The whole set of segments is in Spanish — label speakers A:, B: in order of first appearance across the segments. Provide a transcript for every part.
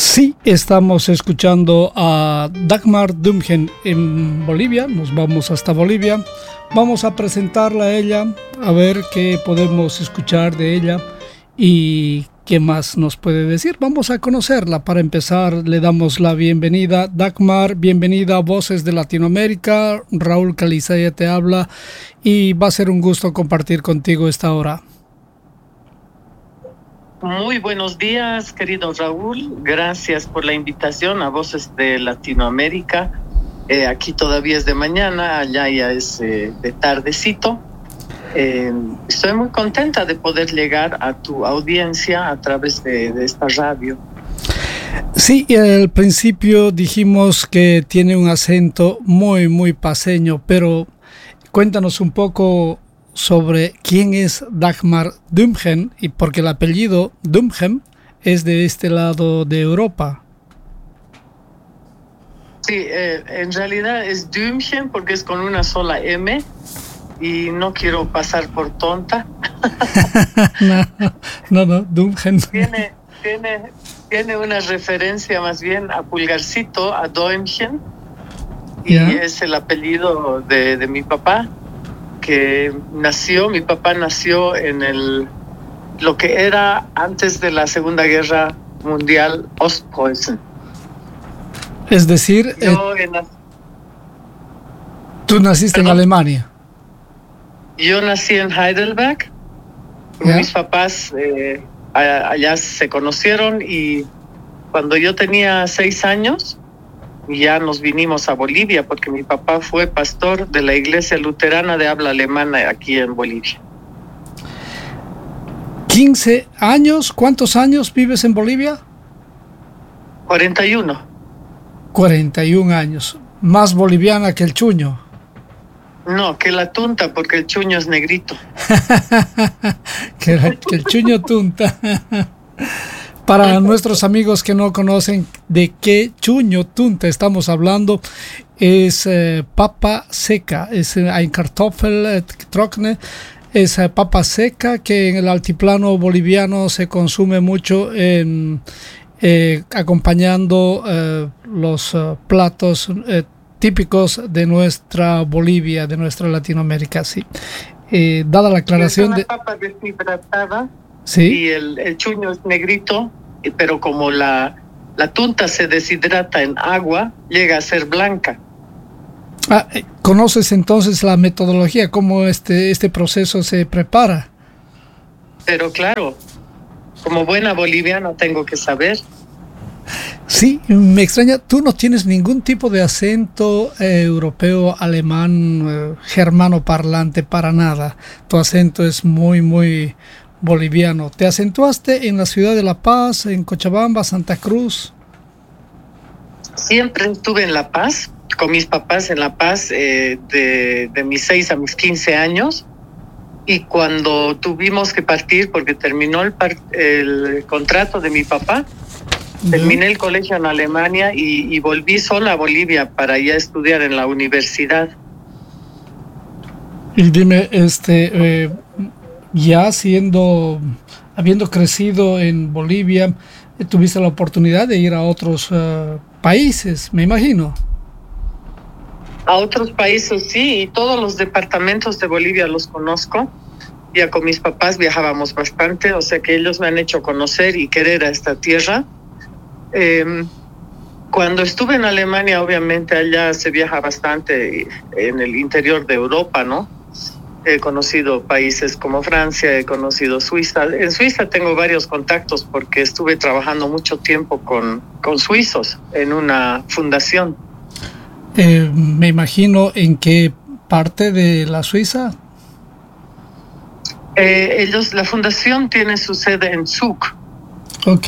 A: Sí, estamos escuchando a Dagmar Dumgen en Bolivia. Nos vamos hasta Bolivia. Vamos a presentarla a ella, a ver qué podemos escuchar de ella y qué más nos puede decir. Vamos a conocerla. Para empezar, le damos la bienvenida. Dagmar, bienvenida a Voces de Latinoamérica. Raúl Calizaya te habla y va a ser un gusto compartir contigo esta hora.
B: Muy buenos días, querido Raúl. Gracias por la invitación a Voces de Latinoamérica. Aquí todavía es de mañana, allá ya es de tardecito. Estoy muy contenta de poder llegar a tu audiencia a través de esta radio.
A: Sí, al principio dijimos que tiene un acento muy paceño, pero cuéntanos un poco sobre quién es Dagmar Dumgen, y porque el apellido Dumgen es de este lado de Europa.
B: Sí, en realidad es Dumgen porque es con una sola M y no quiero pasar por tonta.
A: No, Dumgen.
B: Tiene una referencia más bien a Pulgarcito, a Däumchen, y es el apellido de mi papá, que mi papá nació en lo que era antes de la Segunda Guerra Mundial, Ostpreußen.
A: Es decir, tú naciste en Alemania.
B: Yo nací en Heidelberg. Mis papás allá se conocieron y cuando yo tenía 6 años ya nos vinimos a Bolivia porque mi papá fue pastor de la iglesia luterana de habla alemana aquí en Bolivia.
A: 15 años, ¿cuántos años vives en Bolivia?
B: 41.
A: 41 años, más boliviana que el chuño.
B: No, que la tunta, porque el chuño es negrito.
A: que el chuño tunta. Para nuestros amigos que no conocen de qué chuño tunta estamos hablando, es papa seca, es ein Kartoffel trockene, es papa seca que en el altiplano boliviano se consume mucho acompañando los platos típicos de nuestra Bolivia, de nuestra Latinoamérica, sí. Dada la aclaración
B: es una papa deshidratada.
A: ¿Sí?
B: Y el chuño es negrito, pero como la tunta se deshidrata en agua, llega a ser blanca.
A: ¿Conoces entonces la metodología, cómo este proceso se prepara?
B: Pero claro, como buena boliviana tengo que saber.
A: Sí, me extraña, tú no tienes ningún tipo de acento europeo, alemán, germano parlante para nada. Tu acento es muy boliviano. ¿Te acentuaste en la ciudad de La Paz, en Cochabamba, Santa Cruz?
B: Siempre estuve en La Paz, con mis papás en La Paz, de mis 6 a mis 15 años. Y cuando tuvimos que partir, porque terminó el contrato de mi papá, terminé el colegio en Alemania y volví sola a Bolivia para ya estudiar en la universidad.
A: Y dime, ya habiendo crecido en Bolivia, tuviste la oportunidad de ir a otros países, me imagino.
B: A otros países, sí, y todos los departamentos de Bolivia los conozco. Ya con mis papás viajábamos bastante, o sea que ellos me han hecho conocer y querer a esta tierra. Cuando estuve en Alemania, obviamente allá se viaja bastante en el interior de Europa, ¿no? He conocido países como Francia, he conocido Suiza. En Suiza tengo varios contactos porque estuve trabajando mucho tiempo con suizos en una fundación.
A: Me imagino en qué parte de la Suiza.
B: La fundación tiene su sede en Zug.
A: Ok.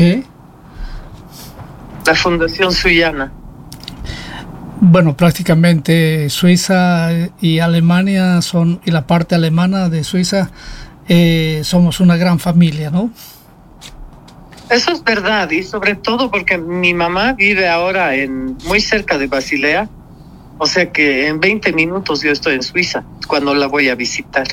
B: La Fundación Suyana.
A: Bueno, prácticamente Suiza y Alemania y la parte alemana de Suiza somos una gran familia, ¿no?
B: Eso es verdad, y sobre todo porque mi mamá vive ahora muy cerca de Basilea, o sea que en 20 minutos yo estoy en Suiza cuando la voy a visitar.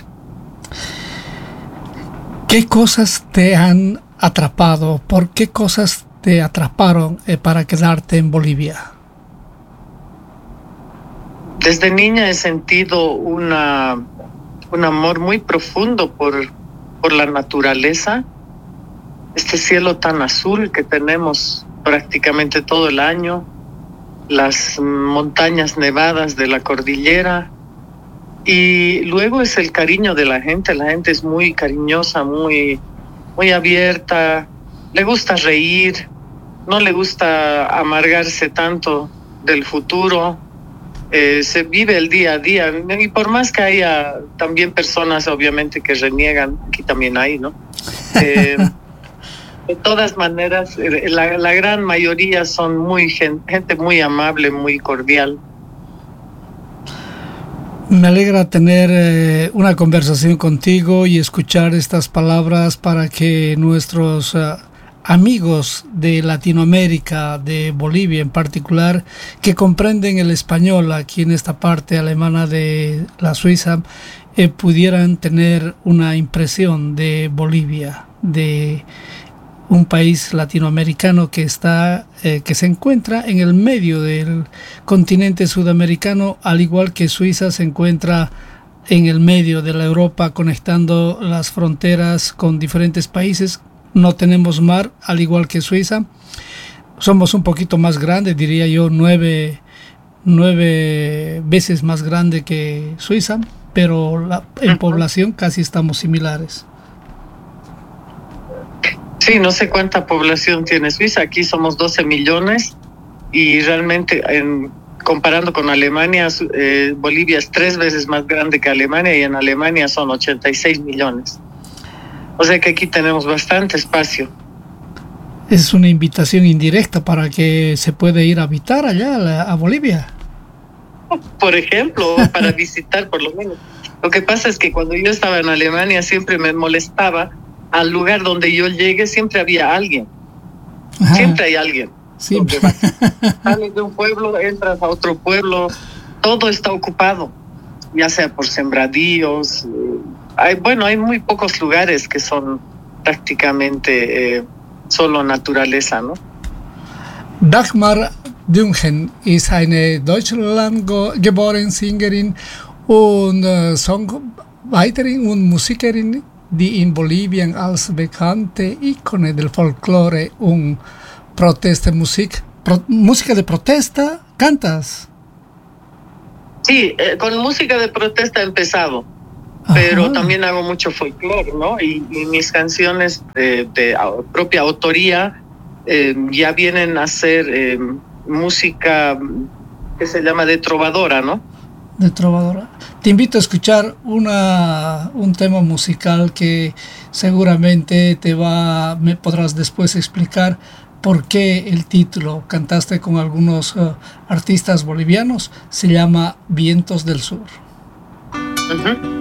A: ¿Qué cosas te han atrapado? ¿Por qué cosas te atraparon para quedarte en Bolivia?
B: Desde niña he sentido un amor muy profundo por la naturaleza, este cielo tan azul que tenemos prácticamente todo el año, las montañas nevadas de la cordillera, y luego es el cariño de la gente es muy cariñosa, muy, muy abierta, le gusta reír, no le gusta amargarse tanto del futuro. Se vive el día a día, y por más que haya también personas obviamente que reniegan, aquí también hay, ¿no? De todas maneras, la gran mayoría son gente muy amable, muy cordial.
A: Me alegra tener una conversación contigo y escuchar estas palabras para que nuestros amigos de Latinoamérica, de Bolivia en particular, que comprenden el español aquí en esta parte alemana de la Suiza, pudieran tener una impresión de Bolivia, de un país latinoamericano que se encuentra en el medio del continente sudamericano, al igual que Suiza se encuentra en el medio de la Europa, conectando las fronteras con diferentes países. No tenemos mar, al igual que Suiza. Somos un poquito más grandes, diría yo, 9 veces más grande que Suiza, pero en población casi estamos similares.
B: Sí, no sé cuánta población tiene Suiza. Aquí somos 12 millones y realmente, comparando con Alemania, Bolivia es 3 veces más grande que Alemania, y en Alemania son 86 millones. O sea que aquí tenemos bastante espacio.
A: Es una invitación indirecta para que se pueda ir a habitar allá a Bolivia.
B: Por ejemplo, para visitar por lo menos. Lo que pasa es que cuando yo estaba en Alemania siempre me molestaba. Al lugar donde yo llegue siempre había alguien. Ajá. Siempre hay alguien.
A: Siempre.
B: Sales de un pueblo, entras a otro pueblo, todo está ocupado, ya sea por sembradíos. Hay muy pocos lugares que son prácticamente solo naturaleza, ¿no?
A: Dagmar Dümgen ist eine Deutschland-geborene Sängerin und Songwriterin und Musikerin, die in Bolivien als bekannte Ikone del Folklore und música de protesta, ¿cantas?
B: Sí, con música de protesta he empezado. Ajá. Pero también hago mucho folclore, ¿no? Y mis canciones de propia autoría ya vienen a ser música que se llama de trovadora, ¿no?
A: De trovadora. Te invito a escuchar un tema musical que seguramente me podrás después explicar por qué el título. Cantaste con algunos artistas bolivianos, se llama Vientos del Sur.
B: Uh-huh.